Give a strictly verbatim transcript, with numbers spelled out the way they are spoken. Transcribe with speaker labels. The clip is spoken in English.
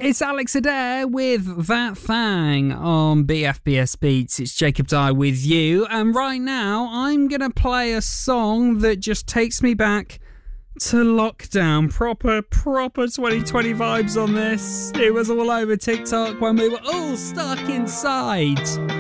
Speaker 1: it's Alex Adair with That Thang on B F B S Beats. It's Jacob Dye with you, and right now I'm going to play a song that just takes me back to lockdown. Proper, proper twenty twenty vibes on this. It was all over TikTok when we were all stuck inside.